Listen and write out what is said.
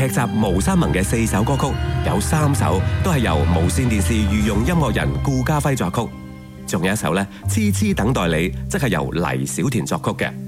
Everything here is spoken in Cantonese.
劇集《無三盟》嘅4首歌曲，有3首都係由無線電視御用音樂人顧嘉輝作曲，仲有一首呢，《痴痴等待你》，則係由黎小田作曲嘅。